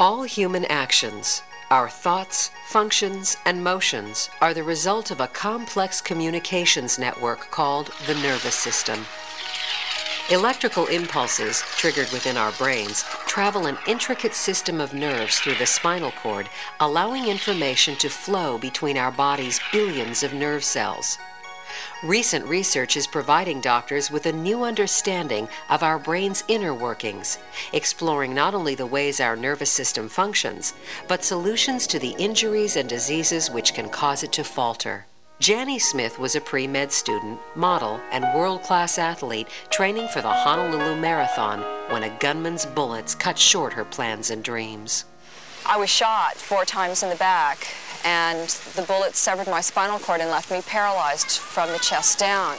All human actions, our thoughts, functions, and motions are the result of a complex communications network called the nervous system. Electrical impulses, triggered within our brains, travel an intricate system of nerves through the spinal cord, allowing information to flow between our body's billions of nerve cells. Recent research is providing doctors with a new understanding of our brain's inner workings, exploring not only the ways our nervous system functions, but solutions to the injuries and diseases which can cause it to falter. Jannie Smith was a pre-med student, model, and world-class athlete training for the Honolulu Marathon when a gunman's bullets cut short her plans and dreams. I was shot 4 times in the back, and the bullets severed my spinal cord and left me paralyzed from the chest down.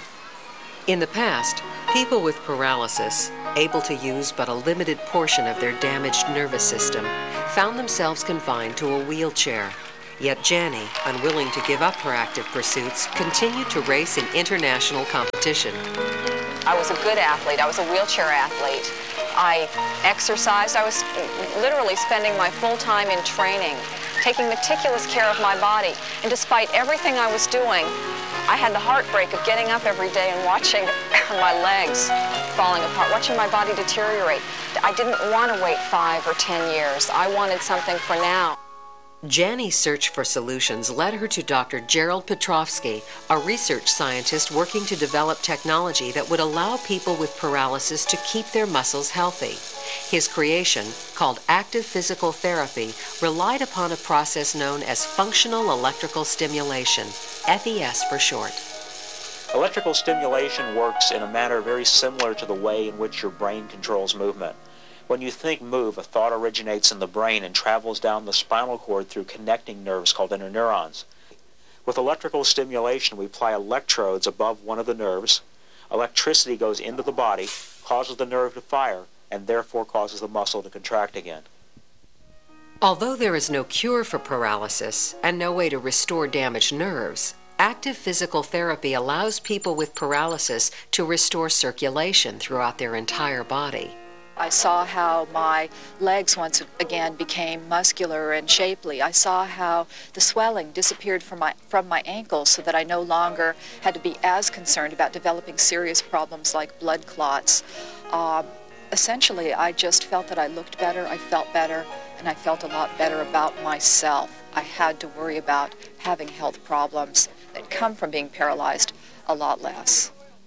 In the past, people with paralysis, able to use but a limited portion of their damaged nervous system, found themselves confined to a wheelchair. Yet Jannie, unwilling to give up her active pursuits, continued to race in international competition. I was a good athlete. I was a wheelchair athlete. I exercised. I was literally spending my full time in training, taking meticulous care of my body. And despite everything I was doing, I had the heartbreak of getting up every day and watching my legs falling apart, watching my body deteriorate. I didn't want to wait 5 or 10 years. I wanted something for now. Jannie's search for solutions led her to Dr. Gerald Petrovsky, a research scientist working to develop technology that would allow people with paralysis to keep their muscles healthy. His creation, called active physical therapy, relied upon a process known as functional electrical stimulation, FES for short. Electrical stimulation works in a manner very similar to the way in which your brain controls movement. When you think move, a thought originates in the brain and travels down the spinal cord through connecting nerves called interneurons. With electrical stimulation, we apply electrodes above one of the nerves. Electricity goes into the body, causes the nerve to fire, and therefore causes the muscle to contract again. Although there is no cure for paralysis and no way to restore damaged nerves, active physical therapy allows people with paralysis to restore circulation throughout their entire body. I saw how my legs once again became muscular and shapely. I saw how the swelling disappeared from my ankles so that I no longer had to be as concerned about developing serious problems like blood clots. Essentially, I just felt that I looked better, I felt better, and I felt a lot better about myself. I had to worry about having health problems that come from being paralyzed a lot less.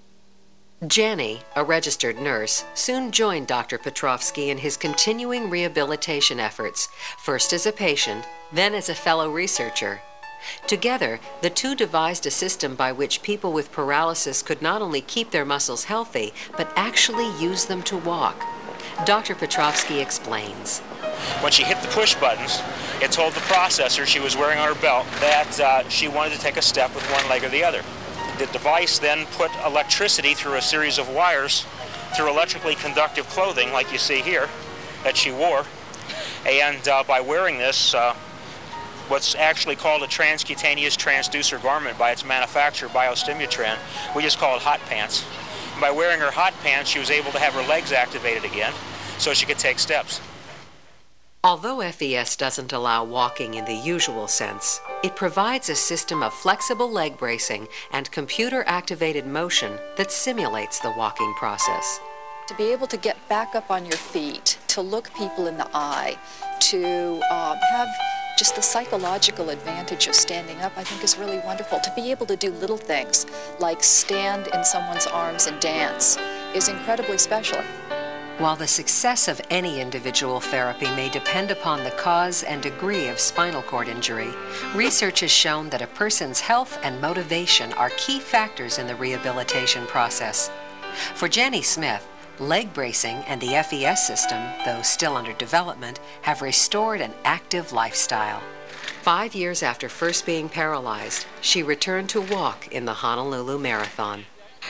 Jannie, a registered nurse, soon joined Dr. Petrovsky in his continuing rehabilitation efforts, first as a patient, then as a fellow researcher. Together, the two devised a system by which people with paralysis could not only keep their muscles healthy, but actually use them to walk. Dr. Petrovsky explains. When she hit the push buttons, it told the processor she was wearing on her belt that she wanted to take a step with one leg or the other. The device then put electricity through a series of wires through electrically conductive clothing, like you see here, that she wore. And by wearing this, what's actually called a transcutaneous transducer garment by its manufacturer, Biostimutran, we just call it hot pants. And by wearing her hot pants, she was able to have her legs activated again so she could take steps. Although FES doesn't allow walking in the usual sense, it provides a system of flexible leg bracing and computer-activated motion that simulates the walking process. To be able to get back up on your feet, to look people in the eye, to have just the psychological advantage of standing up, I think is really wonderful. To be able to do little things like stand in someone's arms and dance is incredibly special. While the success of any individual therapy may depend upon the cause and degree of spinal cord injury, research has shown that a person's health and motivation are key factors in the rehabilitation process. For Jannie Smith, leg bracing and the FES system, though still under development, have restored an active lifestyle. 5 years after first being paralyzed, she returned to walk in the Honolulu Marathon.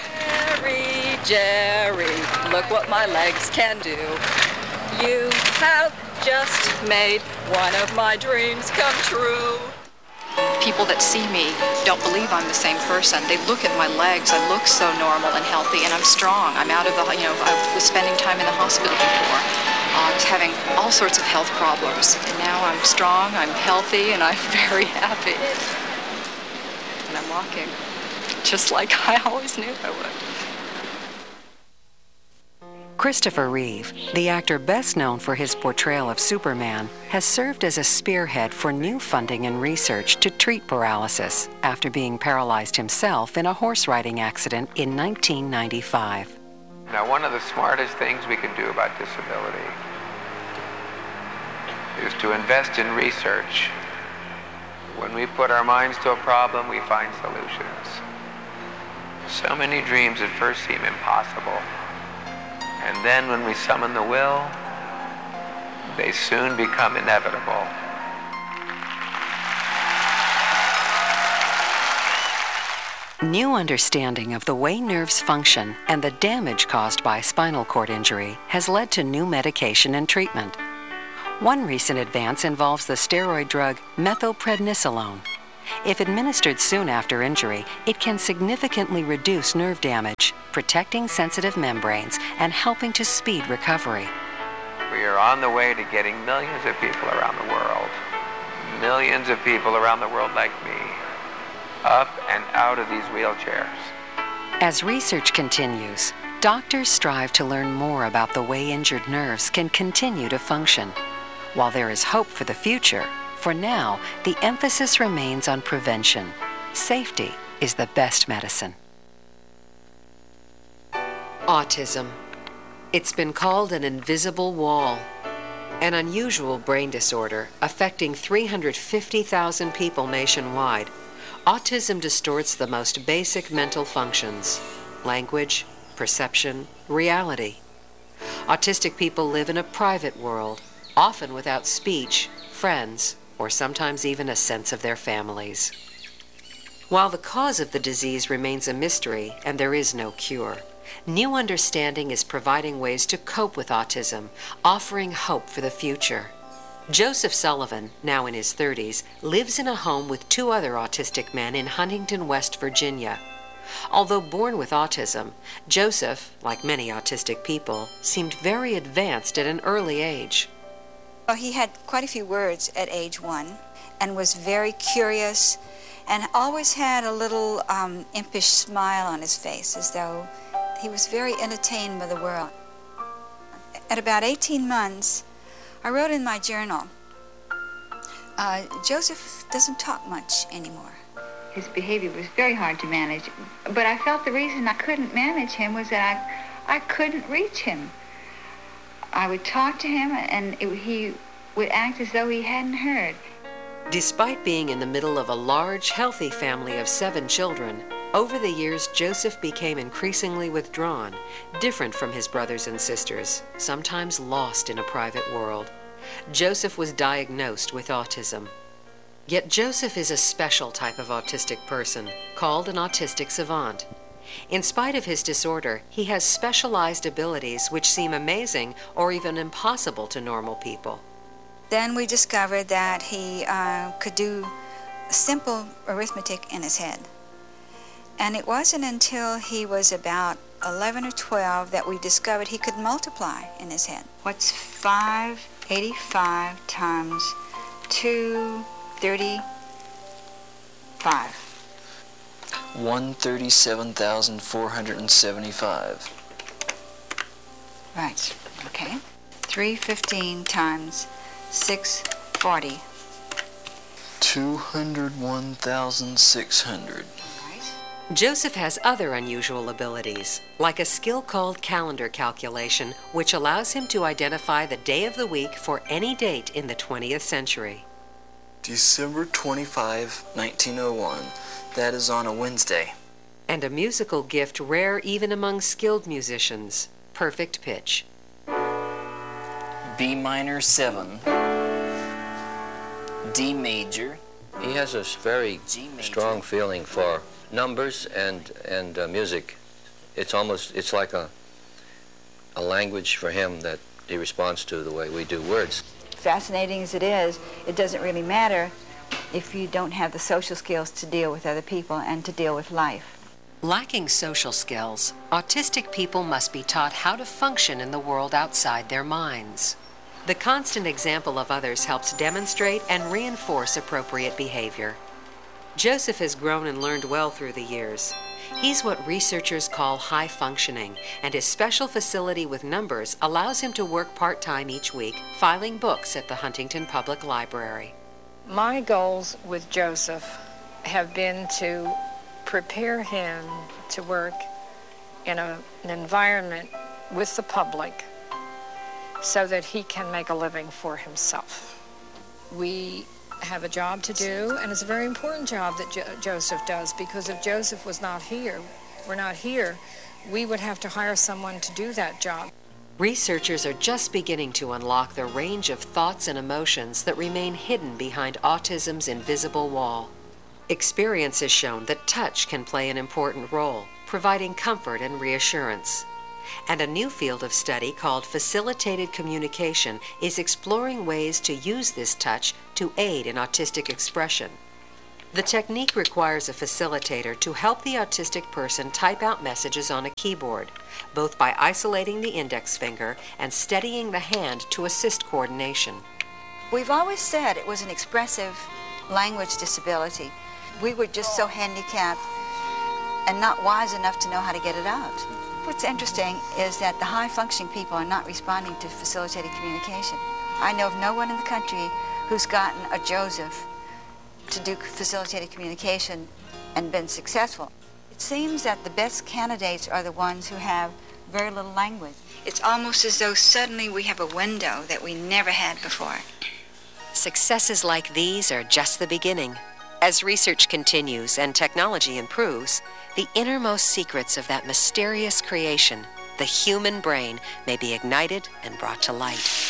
Jerry, look what my legs can do. You have just made one of my dreams come true. People that see me don't believe I'm the same person. They look at my legs. I look so normal and healthy, and I'm strong. I'm out of the, I was spending time in the hospital before. I was having all sorts of health problems, and now I'm strong, I'm healthy, and I'm very happy. And I'm walking just like I always knew I would. Christopher Reeve, the actor best known for his portrayal of Superman, has served as a spearhead for new funding and research to treat paralysis after being paralyzed himself in a horse riding accident in 1995. Now, one of the smartest things we can do about disability is to invest in research. When we put our minds to a problem, we find solutions. So many dreams at first seem impossible. And then when we summon the will, they soon become inevitable. New understanding of the way nerves function and the damage caused by spinal cord injury has led to new medication and treatment. One recent advance involves the steroid drug methylprednisolone. If administered soon after injury, it can significantly reduce nerve damage, protecting sensitive membranes and helping to speed recovery. We are on the way to getting millions of people around the world, millions of people around the world like me, up and out of these wheelchairs. As research continues, doctors strive to learn more about the way injured nerves can continue to function. While there is hope for the future, for now, the emphasis remains on prevention. Safety is the best medicine. Autism. It's been called an invisible wall, an unusual brain disorder affecting 350,000 people nationwide. Autism distorts the most basic mental functions: language, perception, reality. Autistic people live in a private world, often without speech, friends, or sometimes even a sense of their families. While the cause of the disease remains a mystery and there is no cure, new understanding is providing ways to cope with autism, offering hope for the future. Joseph Sullivan, now in his 30s, lives in a home with two other autistic men in Huntington, West Virginia. Although born with autism, Joseph, like many autistic people, seemed very advanced at an early age. Well, he had quite a few words at age 1 and was very curious and always had a little impish smile on his face, as though he was very entertained by the world. At about 18 months, I wrote in my journal, Joseph doesn't talk much anymore. His behavior was very hard to manage, but I felt the reason I couldn't manage him was that I couldn't reach him. I would talk to him, and he would act as though he hadn't heard. Despite being in the middle of a large, healthy family of 7 children, over the years Joseph became increasingly withdrawn, different from his brothers and sisters, sometimes lost in a private world. Joseph was diagnosed with autism. Yet Joseph is a special type of autistic person, called an autistic savant. In spite of his disorder, he has specialized abilities which seem amazing or even impossible to normal people. Then we discovered that he could do simple arithmetic in his head. And it wasn't until he was about 11 or 12 that we discovered he could multiply in his head. What's 585 times 235? 137,475. Right, okay. 315 times 640. 201,600. Joseph has other unusual abilities, like a skill called calendar calculation, which allows him to identify the day of the week for any date in the 20th century. December 25, 1901. That is on a Wednesday. And a musical gift rare even among skilled musicians: perfect pitch. B minor 7. D major. He has a very strong feeling for numbers and music. It's like a language for him that he responds to the way we do words. Fascinating as it is, it doesn't really matter if you don't have the social skills to deal with other people and to deal with life. Lacking social skills, autistic people must be taught how to function in the world outside their minds. The constant example of others helps demonstrate and reinforce appropriate behavior. Joseph has grown and learned well through the years. He's what researchers call high functioning, and his special facility with numbers allows him to work part-time each week, filing books at the Huntington Public Library. My goals with Joseph have been to prepare him to work in an environment with the public so that he can make a living for himself. We have a job to do, and it's a very important job that Joseph does, because if Joseph was not here, we would have to hire someone to do that job. Researchers are just beginning to unlock the range of thoughts and emotions that remain hidden behind autism's invisible wall. Experience has shown that touch can play an important role, providing comfort and reassurance. And a new field of study called facilitated communication is exploring ways to use this touch to aid in autistic expression. The technique requires a facilitator to help the autistic person type out messages on a keyboard, both by isolating the index finger and steadying the hand to assist coordination. We've always said it was an expressive language disability. We were just so handicapped and not wise enough to know how to get it out. What's interesting is that the high-functioning people are not responding to facilitated communication. I know of no one in the country who's gotten a Joseph to do facilitated communication and been successful. It seems that the best candidates are the ones who have very little language. It's almost as though suddenly we have a window that we never had before. Successes like these are just the beginning. As research continues and technology improves, the innermost secrets of that mysterious creation, the human brain, may be ignited and brought to light.